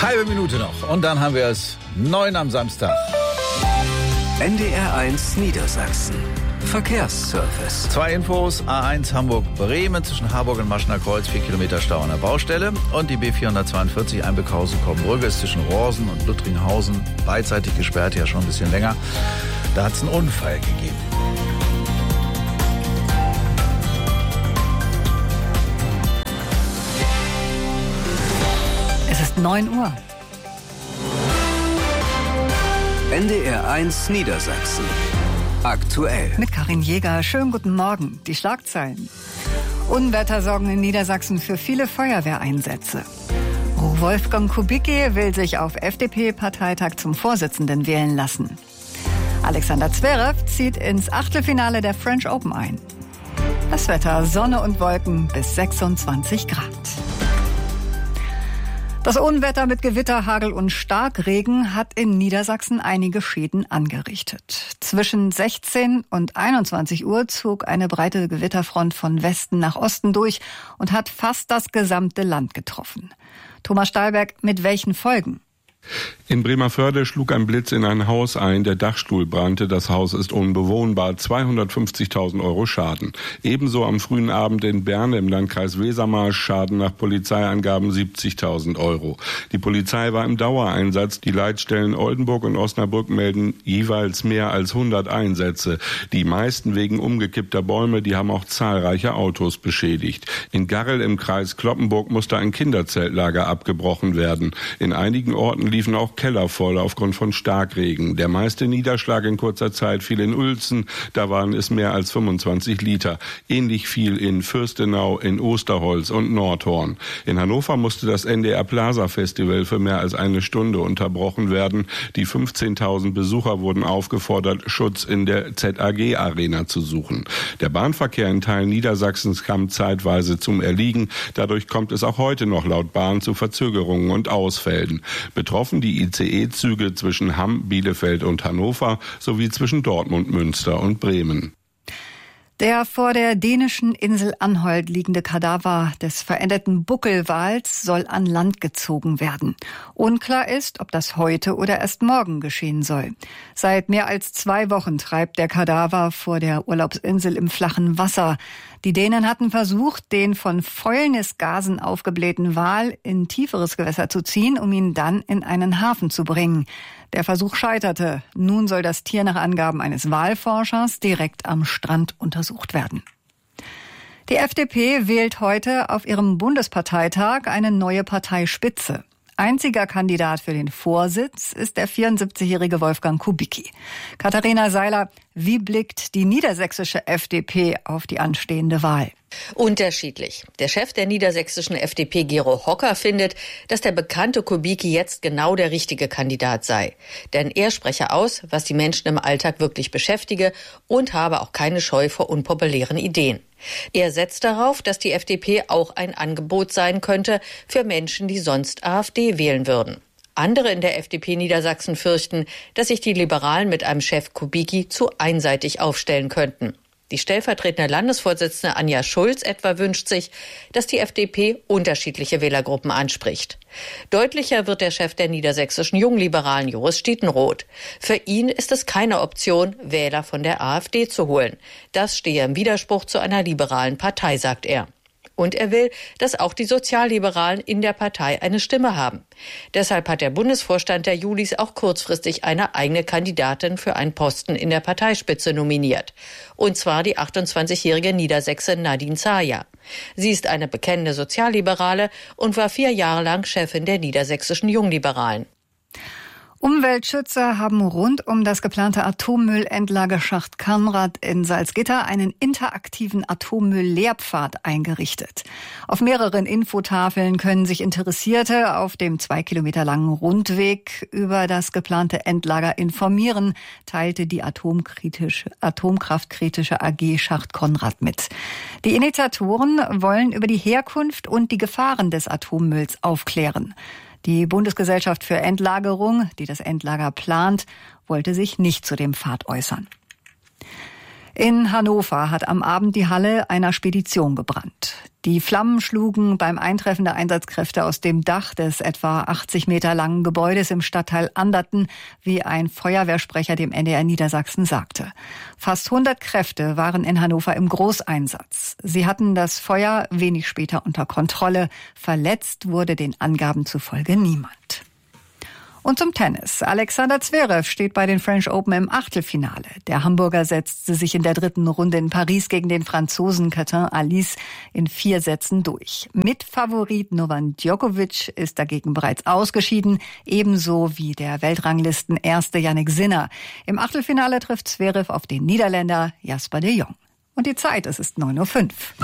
Halbe Minute noch und dann haben wir es 9 am Samstag. NDR1 Niedersachsen. Verkehrsservice. 2 Infos. A1 Hamburg-Bremen zwischen Harburg und Maschener Kreuz 4 Kilometer Stau an der Baustelle. Und die B442 Einbeckhausen-Kombrügge ist zwischen Rorsen und Luttringhausen beidseitig gesperrt, ja schon ein bisschen länger. Da hat es einen Unfall gegeben. Es ist 9 Uhr. NDR1 Niedersachsen. Aktuell. Mit Karin Jäger. Schönen guten Morgen. Die Schlagzeilen. Unwetter sorgen in Niedersachsen für viele Feuerwehreinsätze. Wolfgang Kubicki will sich auf FDP-Parteitag zum Vorsitzenden wählen lassen. Alexander Zverev zieht ins Achtelfinale der French Open ein. Das Wetter: Sonne und Wolken bis 26 Grad. Das Unwetter mit Gewitter, Hagel und Starkregen hat in Niedersachsen einige Schäden angerichtet. Zwischen 16 und 21 Uhr zog eine breite Gewitterfront von Westen nach Osten durch und hat fast das gesamte Land getroffen. Thomas Stahlberg, mit welchen Folgen? In Bremervörde schlug ein Blitz in ein Haus ein, der Dachstuhl brannte, das Haus ist unbewohnbar, 250.000 Euro Schaden. Ebenso am frühen Abend in Berne im Landkreis Wesermarsch, Schaden nach Polizeiangaben 70.000 Euro. Die Polizei war im Dauereinsatz, die Leitstellen Oldenburg und Osnabrück melden jeweils mehr als 100 Einsätze. Die meisten wegen umgekippter Bäume, die haben auch zahlreiche Autos beschädigt. In Garrel im Kreis Cloppenburg musste ein Kinderzeltlager abgebrochen werden. In einigen Orten liefen auch Keller voll aufgrund von Starkregen. Der meiste Niederschlag in kurzer Zeit fiel in Uelzen, da waren es mehr als 25 Liter. Ähnlich viel in Fürstenau, in Osterholz und Nordhorn. In Hannover musste das NDR Plaza Festival für mehr als eine Stunde unterbrochen werden. Die 15.000 Besucher wurden aufgefordert, Schutz in der ZAG Arena zu suchen. Der Bahnverkehr in Teilen Niedersachsens kam zeitweise zum Erliegen. Dadurch kommt es auch heute noch laut Bahn zu Verzögerungen und Ausfällen. Betroffen die ICE-Züge zwischen Hamm, Bielefeld und Hannover sowie zwischen Dortmund, Münster und Bremen. Der vor der dänischen Insel Anholt liegende Kadaver des verendeten Buckelwals soll an Land gezogen werden. Unklar ist, ob das heute oder erst morgen geschehen soll. Seit mehr als 2 Wochen treibt der Kadaver vor der Urlaubsinsel im flachen Wasser. Die Dänen hatten versucht, den von Fäulnisgasen aufgeblähten Wal in tieferes Gewässer zu ziehen, um ihn dann in einen Hafen zu bringen. Der Versuch scheiterte. Nun soll das Tier nach Angaben eines Walforschers direkt am Strand untersucht werden. Die FDP wählt heute auf ihrem Bundesparteitag eine neue Parteispitze. Einziger Kandidat für den Vorsitz ist der 74-jährige Wolfgang Kubicki. Katharina Seiler, wie blickt die niedersächsische FDP auf die anstehende Wahl? Unterschiedlich. Der Chef der niedersächsischen FDP, Gero Hocker, findet, dass der bekannte Kubicki jetzt genau der richtige Kandidat sei. Denn er spreche aus, was die Menschen im Alltag wirklich beschäftige und habe auch keine Scheu vor unpopulären Ideen. Er setzt darauf, dass die FDP auch ein Angebot sein könnte für Menschen, die sonst AfD wählen würden. Andere in der FDP Niedersachsen fürchten, dass sich die Liberalen mit einem Chef Kubicki zu einseitig aufstellen könnten. Die stellvertretende Landesvorsitzende Anja Schulz etwa wünscht sich, dass die FDP unterschiedliche Wählergruppen anspricht. Deutlicher wird der Chef der niedersächsischen Jungliberalen, Joris Stietenroth. Für ihn ist es keine Option, Wähler von der AfD zu holen. Das stehe im Widerspruch zu einer liberalen Partei, sagt er. Und er will, dass auch die Sozialliberalen in der Partei eine Stimme haben. Deshalb hat der Bundesvorstand der Julis auch kurzfristig eine eigene Kandidatin für einen Posten in der Parteispitze nominiert. Und zwar die 28-jährige Niedersächsin Nadine Zaja. Sie ist eine bekennende Sozialliberale und war 4 Jahre lang Chefin der niedersächsischen Jungliberalen. Umweltschützer haben rund um das geplante Atommüllendlagerschacht Conrad in Salzgitter einen interaktiven Atommüll-Lehrpfad eingerichtet. Auf mehreren Infotafeln können sich Interessierte auf dem 2 Kilometer langen Rundweg über das geplante Endlager informieren, teilte die atomkraftkritische AG Schacht Conrad mit. Die Initiatoren wollen über die Herkunft und die Gefahren des Atommülls aufklären. Die Bundesgesellschaft für Endlagerung, die das Endlager plant, wollte sich nicht zu dem Pfad äußern. In Hannover hat am Abend die Halle einer Spedition gebrannt. Die Flammen schlugen beim Eintreffen der Einsatzkräfte aus dem Dach des etwa 80 Meter langen Gebäudes im Stadtteil Anderten, wie ein Feuerwehrsprecher dem NDR Niedersachsen sagte. Fast 100 Kräfte waren in Hannover im Großeinsatz. Sie hatten das Feuer wenig später unter Kontrolle. Verletzt wurde den Angaben zufolge niemand. Und zum Tennis. Alexander Zverev steht bei den French Open im Achtelfinale. Der Hamburger setzte sich in der dritten Runde in Paris gegen den Franzosen Quentin Halys in 4 Sätzen durch. Mitfavorit Novak Djokovic ist dagegen bereits ausgeschieden, ebenso wie der Weltranglisten-Erste Jannik Sinner. Im Achtelfinale trifft Zverev auf den Niederländer Jasper de Jong. Und die Zeit, es ist 9:05 Uhr.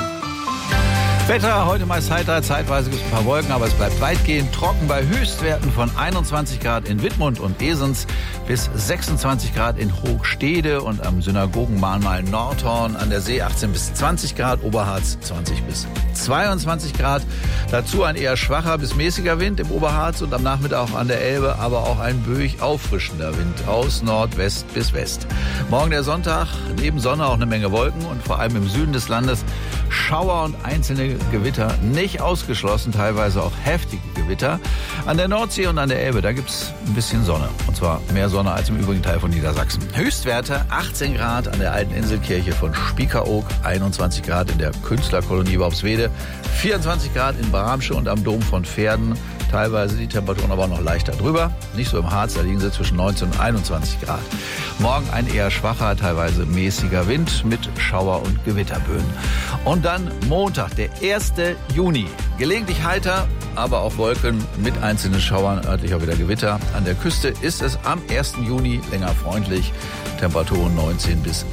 Wetter, heute meist heiter, zeitweise gibt es ein paar Wolken, aber es bleibt weitgehend trocken bei Höchstwerten von 21 Grad in Wittmund und Esens bis 26 Grad in Hochstede und am Synagogenmahnmal Nordhorn an der See 18 bis 20 Grad, Oberharz 20 bis 22 Grad. Dazu ein eher schwacher bis mäßiger Wind im Oberharz und am Nachmittag auch an der Elbe, aber auch ein böig auffrischender Wind aus Nordwest bis West. Morgen der Sonntag, neben Sonne auch eine Menge Wolken und vor allem im Süden des Landes Schauer und einzelne Gewitter nicht ausgeschlossen, teilweise auch heftige Gewitter. An der Nordsee und an der Elbe, da gibt's ein bisschen Sonne. Und zwar mehr Sonne als im übrigen Teil von Niedersachsen. Höchstwerte 18 Grad an der alten Inselkirche von Spiekeroog, 21 Grad in der Künstlerkolonie Worpswede, 24 Grad in Bramsche und am Dom von Pferden. Teilweise die Temperaturen aber noch leichter drüber. Nicht so im Harz, da liegen sie zwischen 19 und 21 Grad. Morgen ein eher schwacher, teilweise mäßiger Wind mit Schauer- und Gewitterböen. Und dann Montag, der 1. Juni. Gelegentlich heiter, aber auch Wolken mit einzelnen Schauern, örtlich auch wieder Gewitter. An der Küste ist es am 1. Juni länger freundlich. Temperaturen 19 bis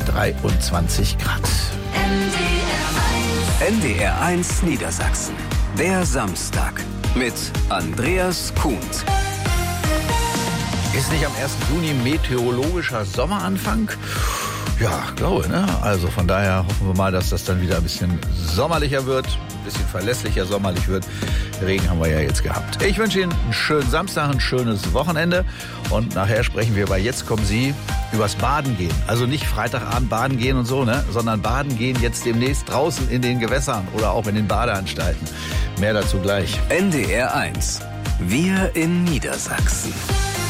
23 Grad. NDR1 Niedersachsen. Der Samstag mit Andreas Kuhns. Ist nicht am 1. Juni meteorologischer Sommeranfang? Ja, glaube, ne? Also von daher hoffen wir mal, dass das dann wieder ein bisschen sommerlicher wird, ein bisschen verlässlicher sommerlich wird. Regen haben wir ja jetzt gehabt. Ich wünsche Ihnen einen schönen Samstag, ein schönes Wochenende und nachher sprechen wir bei Jetzt kommen Sie übers Baden gehen. Also nicht Freitagabend baden gehen und so, ne? Sondern baden gehen jetzt demnächst draußen in den Gewässern oder auch in den Badeanstalten. Mehr dazu gleich. NDR1. Wir in Niedersachsen.